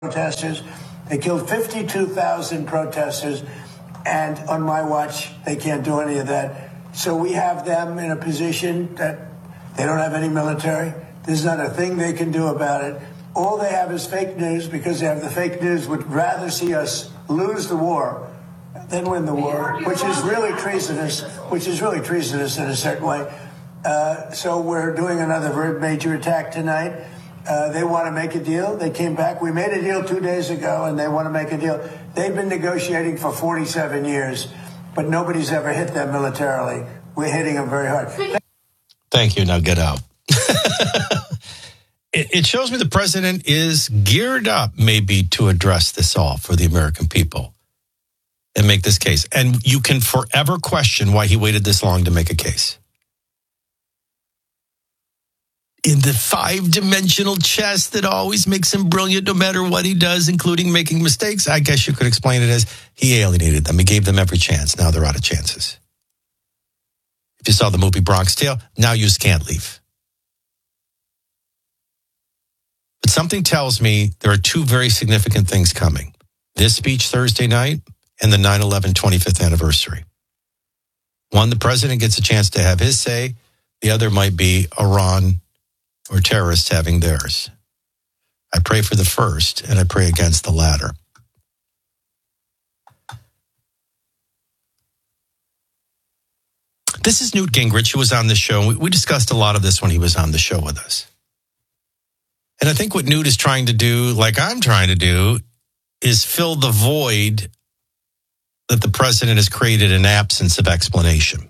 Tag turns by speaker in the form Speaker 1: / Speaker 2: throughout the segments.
Speaker 1: protesters. They killed 52,000 protesters, and on my watch, they can't do any of that. So we have them in a position that they don't have any military. There's not a thing they can do about it. All they have is fake news, because they have the fake news, would rather see us lose the war than win the war, which is really treasonous, in a certain way. So we're doing another major attack tonight. They want to make a deal. They came back. We made a deal 2 days ago, and they want to make a deal. They've been negotiating for 47 years, but nobody's ever hit them militarily. We're hitting them very hard.
Speaker 2: Thank you. Now get out. It shows me the president is geared up maybe to address this all for the American people and make this case. And you can forever question why he waited this long to make a case. In the 5-dimensional chess that always makes him brilliant no matter what he does, including making mistakes, I guess you could explain it as he alienated them. He gave them every chance. Now they're out of chances. If you saw the movie Bronx Tale, now you just can't leave. But something tells me there are two very significant things coming. This speech Thursday night and the 9/11 25th anniversary. One, the president gets a chance to have his say. The other might be Iran or terrorists having theirs. I pray for the first, and I pray against the latter. This is Newt Gingrich, who was on the show. We discussed a lot of this when he was on the show with us. And I think what Newt is trying to do, like I'm trying to do, is fill the void that the president has created in absence of explanation.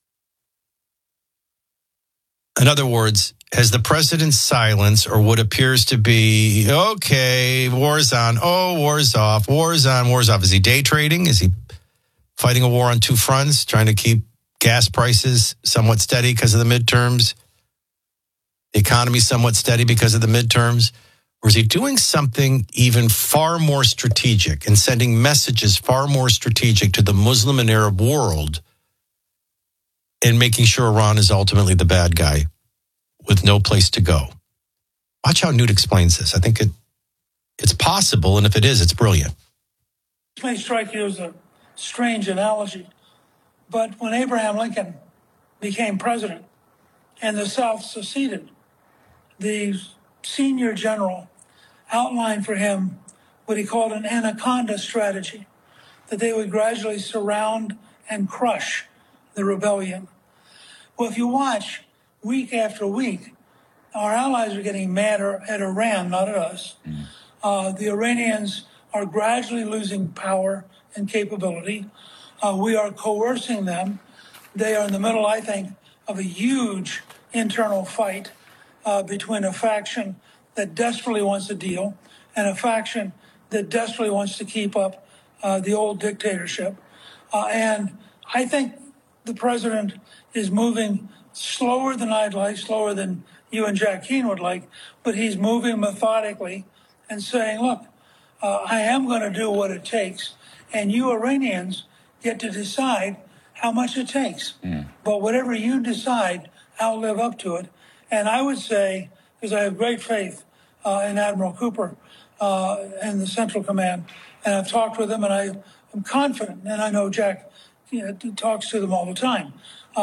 Speaker 2: In other words, has the president's silence, or what appears to be, okay, war's on, oh, war's off, war's on, war's off. Is he day trading? Is he fighting a war on two fronts, trying to keep gas prices somewhat steady because of the midterms? The economy somewhat steady because of the midterms? Or is he doing something even far more strategic and sending messages far more strategic to the Muslim and Arab world and making sure Iran is ultimately the bad guy with no place to go? Watch how Newt explains this. I think it's possible, and if it is, it's brilliant.
Speaker 3: This may strike you as a strange analogy, but when Abraham Lincoln became president and the South seceded, the senior general outlined for him what he called an anaconda strategy, that they would gradually surround and crush the rebellion. Well, if you watch week after week, our allies are getting madder at Iran, not at us. The Iranians are gradually losing power and capability. We are coercing them. They are in the middle, I think, of a huge internal fight between a faction that desperately wants a deal and a faction that desperately wants to keep up the old dictatorship. And I think the president is moving slower than I'd like, slower than you and Jack Keane would like, but he's moving methodically and saying, look, I am going to do what it takes, and you Iranians get to decide how much it takes. But whatever you decide, I'll live up to it. And I would say, because I have great faith in Admiral Cooper and the Central Command, and I've talked with him, and I am confident, and I know Jack talks to them all the time.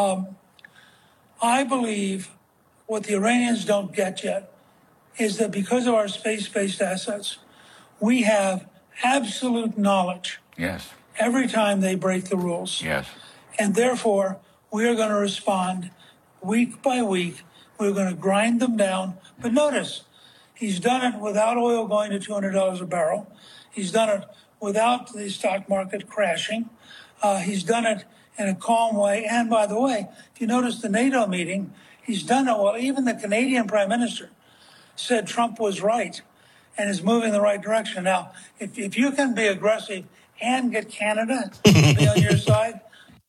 Speaker 3: I believe what the Iranians don't get yet is that because of our space-based assets, we have absolute knowledge.
Speaker 4: Yes.
Speaker 3: Every time they break the rules.
Speaker 4: Yes.
Speaker 3: And therefore, we are going to respond week by week. We're going to grind them down. But notice, he's done it without oil going to $200 a barrel. He's done it without the stock market crashing. He's done it in a calm way. And by the way, if you notice the NATO meeting, he's done it well. Even the Canadian Prime Minister said Trump was right and is moving in the right direction. Now, if you can be aggressive and get Canada to be on your side.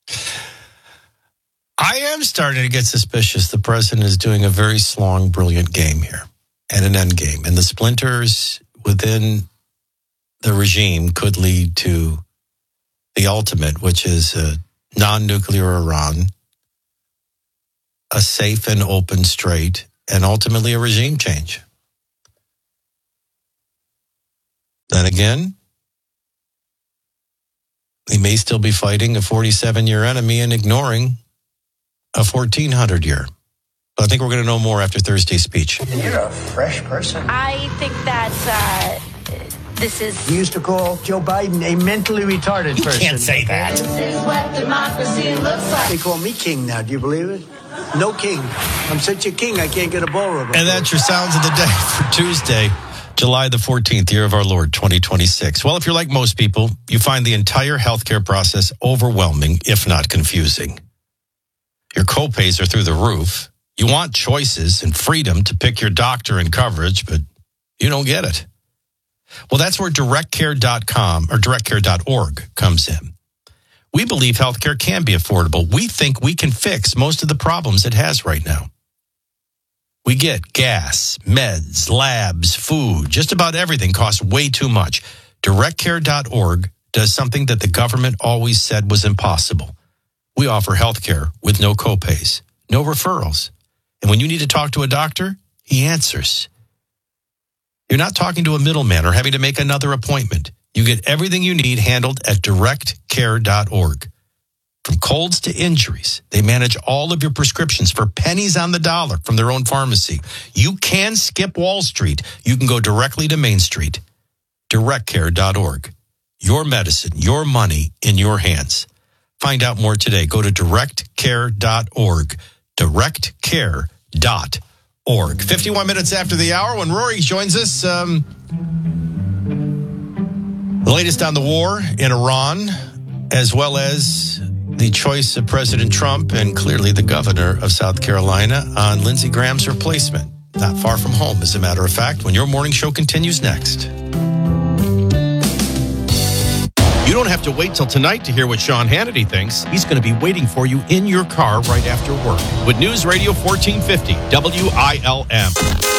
Speaker 2: I am starting to get suspicious the president is doing a very long, brilliant game here and an end game. And the splinters within the regime could lead to the ultimate, which is a non-nuclear Iran, a safe and open strait, and ultimately a regime change. again, he may still be fighting a 47-year enemy and ignoring a 1,400-year. I think we're going to know more after Thursday's speech.
Speaker 1: You're a fresh person.
Speaker 4: I think that this is...
Speaker 1: We used to call Joe Biden a mentally retarded person.
Speaker 2: You can't say that.
Speaker 4: This is what democracy looks like.
Speaker 1: They call me king now. Do you believe it? No king. I'm such a king, I can't get a ballroom.
Speaker 2: And that's your sounds of the day for Tuesday, July the 14th, year of our Lord, 2026. Well, if you're like most people, you find the entire healthcare process overwhelming, if not confusing. Your copays are through the roof. You want choices and freedom to pick your doctor and coverage, but you don't get it. Well, that's where directcare.com or directcare.org comes in. We believe healthcare can be affordable. We think we can fix most of the problems it has right now. We get gas, meds, labs, food, just about everything costs way too much. Directcare.org does something that the government always said was impossible. We offer healthcare with no copays, no referrals. And when you need to talk to a doctor, he answers. You're not talking to a middleman or having to make another appointment. You get everything you need handled at directcare.org. From colds to injuries, they manage all of your prescriptions for pennies on the dollar from their own pharmacy. You can skip Wall Street. You can go directly to Main Street. Directcare.org. Your medicine, your money in your hands. Find out more today. Go to directcare.org. Directcare.org. 51 minutes after the hour when Rory joins us. The latest on the war in Iran, as well as the choice of President Trump and clearly the governor of South Carolina on Lindsey Graham's replacement. Not far from home, as a matter of fact, when your morning show continues next. You don't have to wait till tonight to hear what Sean Hannity thinks. He's going to be waiting for you in your car right after work with News Radio 1450 WILM.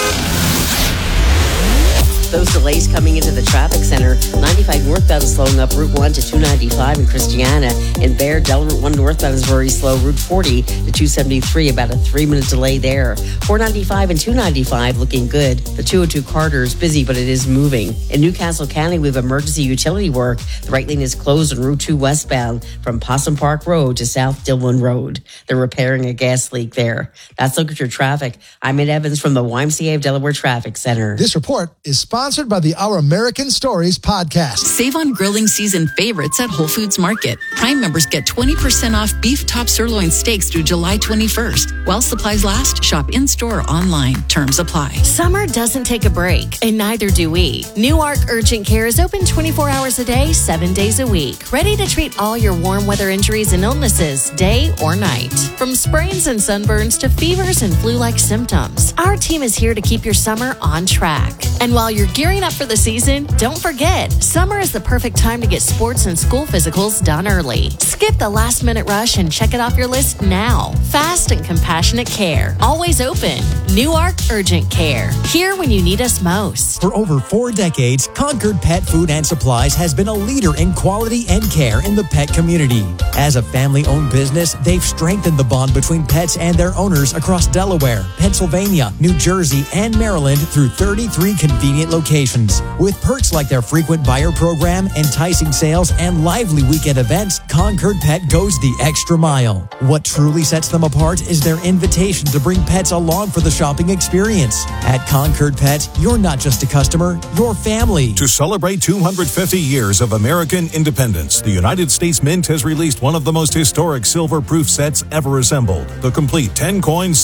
Speaker 5: Those delays coming into the traffic center. 95 northbound is slowing up Route 1 to 295 in Christiana. In Bairdell, Route 1 northbound is very slow. Route 40 to 273, about a 3-minute delay there. 495 and 295 looking good. The 202 corridor is busy, but it is moving. In Newcastle County, we have emergency utility work. The right lane is closed on Route 2 westbound from Possum Park Road to South Dillon Road. They're repairing a gas leak there. That's Look at Your Traffic. I'm Ed Evans from the YMCA of Delaware Traffic Center.
Speaker 6: This report is sponsored by the Our American Stories podcast.
Speaker 7: Save on grilling season favorites at Whole Foods Market. Prime members get 20% off beef top sirloin steaks through July 21st. While supplies last, shop in-store or online. Terms apply.
Speaker 8: Summer doesn't take a break, and neither do we. Newark Urgent Care is open 24 hours a day, 7 days a week. Ready to treat all your warm weather injuries and illnesses, day or night. From sprains and sunburns to fevers and flu-like symptoms, our team is here to keep your summer on track. And while you're gearing up for the season, don't forget, summer is the perfect time to get sports and school physicals done early. Skip the last-minute rush and check it off your list now. Fast and compassionate care. Always open. Newark Urgent Care. Here when you need us most.
Speaker 9: For over 4 decades, Concord Pet Food and Supplies has been a leader in quality and care in the pet community. As a family-owned business, they've strengthened the bond between pets and their owners across Delaware, Pennsylvania, New Jersey, and Maryland through 33 convenient locations. With perks like their frequent buyer program, enticing sales, and lively weekend events, Concord Pet goes the extra mile. What truly sets them apart is their invitation to bring pets along for the shopping experience. At Concord Pet, you're not just a customer, you're family.
Speaker 10: To celebrate 250 years of American independence, the United States Mint has released one of the most historic silver-proof sets ever assembled. The complete 10-coin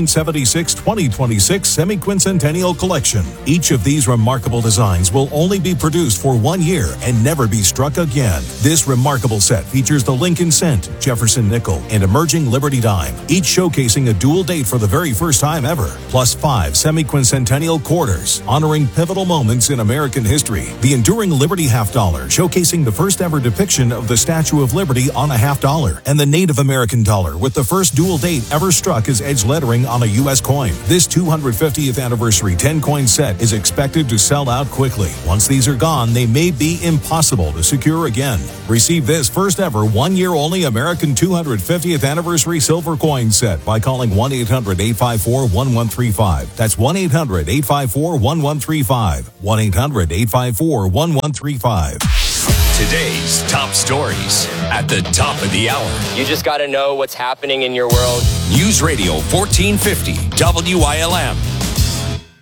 Speaker 10: 1776-2026 semi-quincentennial collection. Each of these remarkable designs will only be produced for 1 year and never be struck again. This remarkable set features the Lincoln Cent, Jefferson Nickel, and emerging Liberty Dime, each showcasing a dual date for the very first time ever, plus 5 semi-quincentennial quarters, honoring pivotal moments in American history. The enduring Liberty half dollar, showcasing the first ever depiction of the Statue of Liberty on a half dollar, and the Native American dollar with the first dual date ever struck as edge lettering on a U.S. coin. This 250th anniversary 10-coin set is expected to sell out quickly. Once these are gone, they may be impossible to secure again. Receive this first ever 1 year only American 250th anniversary silver coin set by calling 1-800-854-1135. That's 1-800-854-1135. 1-800-854-1135.
Speaker 11: Today's top stories at the top of the hour.
Speaker 12: You just got to know what's happening in your world.
Speaker 11: News Radio 1450 WILM.